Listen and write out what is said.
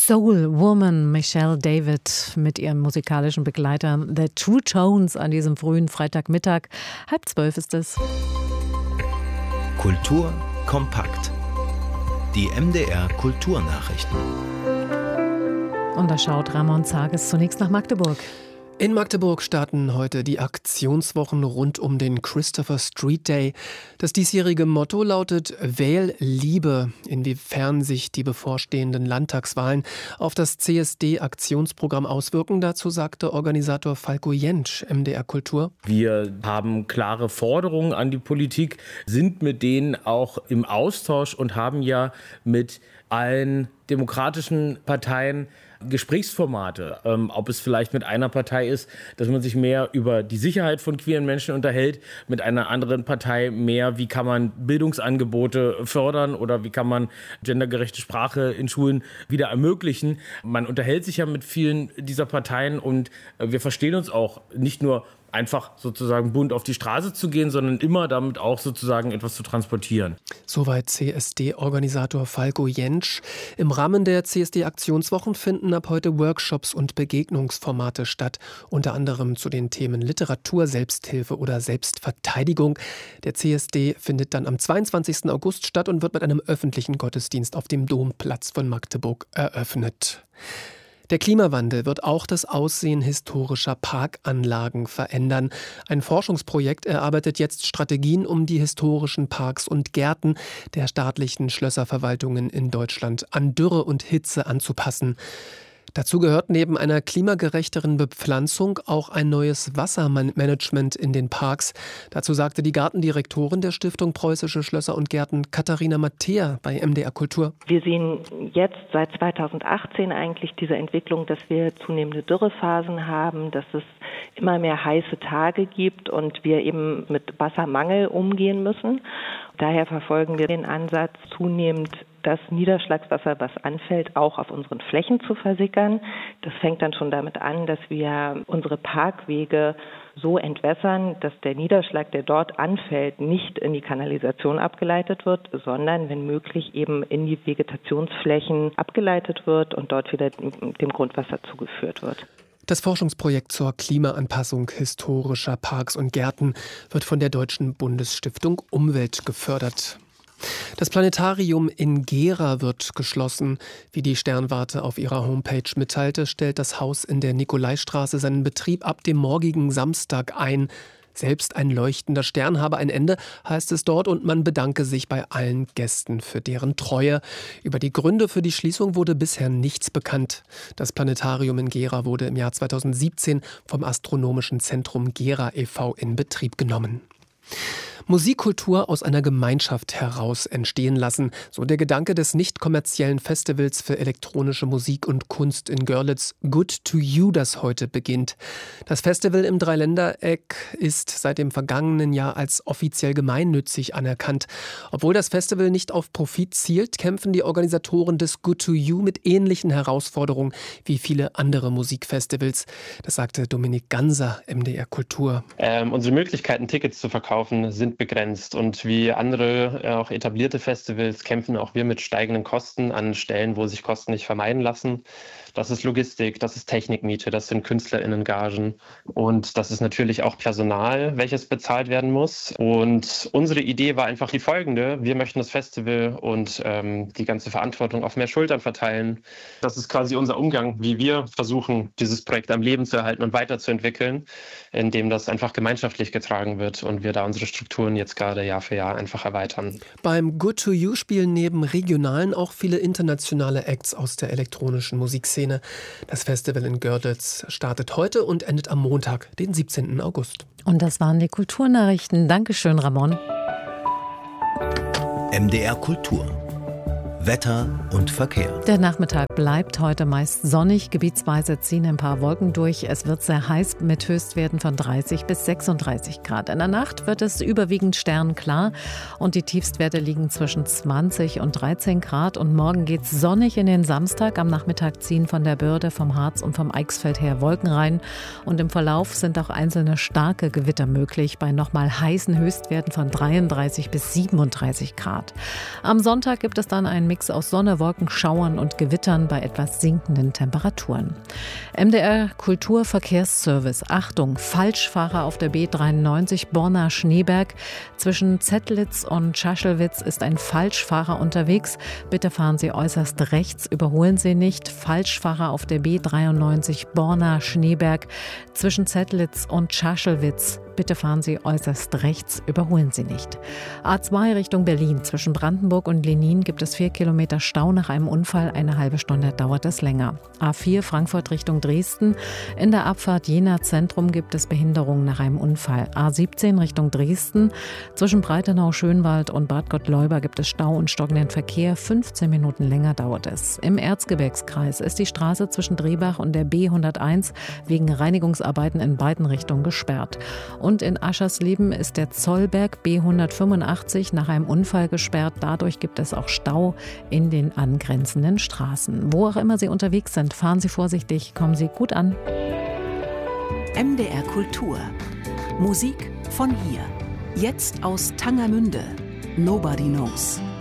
Soul Woman Michelle David mit ihrem musikalischen Begleiter The True Tones an diesem frühen Freitagmittag. 11:30 ist es. Kultur kompakt. Die MDR Kulturnachrichten. Und da schaut Ramon Zages zunächst nach Magdeburg. In Magdeburg starten heute die Aktionswochen rund um den Christopher Street Day. Das diesjährige Motto lautet Wähl Liebe. Inwiefern sich die bevorstehenden Landtagswahlen auf das CSD-Aktionsprogramm auswirken, dazu sagte Organisator Falko Jentsch, MDR Kultur. Wir haben klare Forderungen an die Politik, sind mit denen auch im Austausch und haben ja mit allen demokratischen Parteien Gesprächsformate, ob es vielleicht mit einer Partei ist, dass man sich mehr über die Sicherheit von queeren Menschen unterhält, mit einer anderen Partei mehr, wie kann man Bildungsangebote fördern oder wie kann man gendergerechte Sprache in Schulen wieder ermöglichen. Man unterhält sich ja mit vielen dieser Parteien und wir verstehen uns auch nicht nur einfach sozusagen bunt auf die Straße zu gehen, sondern immer damit auch sozusagen etwas zu transportieren. Soweit CSD-Organisator Falko Jentsch. Im Rahmen der CSD-Aktionswochen finden ab heute Workshops und Begegnungsformate statt, unter anderem zu den Themen Literatur, Selbsthilfe oder Selbstverteidigung. Der CSD findet dann am 22. August statt und wird mit einem öffentlichen Gottesdienst auf dem Domplatz von Magdeburg eröffnet. Der Klimawandel wird auch das Aussehen historischer Parkanlagen verändern. Ein Forschungsprojekt erarbeitet jetzt Strategien, um die historischen Parks und Gärten der staatlichen Schlösserverwaltungen in Deutschland an Dürre und Hitze anzupassen. Dazu gehört neben einer klimagerechteren Bepflanzung auch ein neues Wassermanagement in den Parks. Dazu sagte die Gartendirektorin der Stiftung Preußische Schlösser und Gärten, Katharina Mattea, bei MDR Kultur. Wir sehen jetzt seit 2018 eigentlich diese Entwicklung, dass wir zunehmende Dürrephasen haben, dass es immer mehr heiße Tage gibt und wir eben mit Wassermangel umgehen müssen. Daher verfolgen wir den Ansatz, zunehmend das Niederschlagswasser, was anfällt, auch auf unseren Flächen zu versickern. Das fängt dann schon damit an, dass wir unsere Parkwege so entwässern, dass der Niederschlag, der dort anfällt, nicht in die Kanalisation abgeleitet wird, sondern wenn möglich eben in die Vegetationsflächen abgeleitet wird und dort wieder dem Grundwasser zugeführt wird. Das Forschungsprojekt zur Klimaanpassung historischer Parks und Gärten wird von der Deutschen Bundesstiftung Umwelt gefördert. Das Planetarium in Gera wird geschlossen. Wie die Sternwarte auf ihrer Homepage mitteilte, stellt das Haus in der Nikolaistraße seinen Betrieb ab dem morgigen Samstag ein. Selbst ein leuchtender Stern habe ein Ende, heißt es dort, und man bedanke sich bei allen Gästen für deren Treue. Über die Gründe für die Schließung wurde bisher nichts bekannt. Das Planetarium in Gera wurde im Jahr 2017 vom Astronomischen Zentrum Gera e.V. in Betrieb genommen. Musikkultur aus einer Gemeinschaft heraus entstehen lassen, so der Gedanke des nicht kommerziellen Festivals für elektronische Musik und Kunst in Görlitz, Good to You, das heute beginnt. Das Festival im Dreiländereck ist seit dem vergangenen Jahr als offiziell gemeinnützig anerkannt. Obwohl das Festival nicht auf Profit zielt, kämpfen die Organisatoren des Good to You mit ähnlichen Herausforderungen wie viele andere Musikfestivals. Das sagte Dominik Ganser, MDR Kultur. Unsere Möglichkeiten, Tickets zu verkaufen, sind begrenzt. Und wie andere, auch etablierte Festivals, kämpfen auch wir mit steigenden Kosten an Stellen, wo sich Kosten nicht vermeiden lassen. Das ist Logistik, das ist Technikmiete, das sind KünstlerInnen-Gagen und das ist natürlich auch Personal, welches bezahlt werden muss. Und unsere Idee war einfach die folgende: Wir möchten das Festival und die ganze Verantwortung auf mehr Schultern verteilen. Das ist quasi unser Umgang, wie wir versuchen, dieses Projekt am Leben zu erhalten und weiterzuentwickeln, indem das einfach gemeinschaftlich getragen wird und wir da unsere Strukturen jetzt gerade Jahr für Jahr einfach erweitern. Beim Good to You spielen neben regionalen auch viele internationale Acts aus der elektronischen Musikszene. Das Festival in Görlitz startet heute und endet am Montag, den 17. August. Und das waren die Kulturnachrichten. Dankeschön, Ramon. MDR Kultur. Wetter und Verkehr. Der Nachmittag bleibt heute meist sonnig. Gebietsweise ziehen ein paar Wolken durch. Es wird sehr heiß mit Höchstwerten von 30 bis 36 Grad. In der Nacht wird es überwiegend sternklar und die Tiefstwerte liegen zwischen 20 und 13 Grad. Und morgen geht es sonnig in den Samstag. Am Nachmittag ziehen von der Börde, vom Harz und vom Eichsfeld her Wolken rein. Und im Verlauf sind auch einzelne starke Gewitter möglich bei nochmal heißen Höchstwerten von 33 bis 37 Grad. Am Sonntag gibt es dann einen Mix aus Sonne, Wolken, Schauern und Gewittern bei etwas sinkenden Temperaturen. MDR Kulturverkehrsservice. Achtung, Falschfahrer auf der B93 Borna-Schneeberg. Zwischen Zettlitz und Schaschelwitz ist ein Falschfahrer unterwegs. Bitte fahren Sie äußerst rechts, überholen Sie nicht. Falschfahrer auf der B93 Borna-Schneeberg. Zwischen Zettlitz und Schaschelwitz. Bitte fahren Sie äußerst rechts, überholen Sie nicht. A2 Richtung Berlin. Zwischen Brandenburg und Lenin gibt es 4 Kilometer Stau nach einem Unfall. Eine halbe Stunde dauert es länger. A4 Frankfurt Richtung Dresden. In der Abfahrt Jena Zentrum gibt es Behinderungen nach einem Unfall. A17 Richtung Dresden. Zwischen Breitenau, Schönwald und Bad Gottleuba gibt es Stau und stockenden Verkehr. 15 Minuten länger dauert es. Im Erzgebirgskreis ist die Straße zwischen Drehbach und der B101 wegen Reinigungsarbeiten in beiden Richtungen gesperrt. Und in Aschersleben ist der Zollberg B185 nach einem Unfall gesperrt. Dadurch gibt es auch Stau in den angrenzenden Straßen. Wo auch immer Sie unterwegs sind, fahren Sie vorsichtig, kommen Sie gut an. MDR Kultur. Musik von hier. Jetzt aus Tangermünde. Nobody Knows.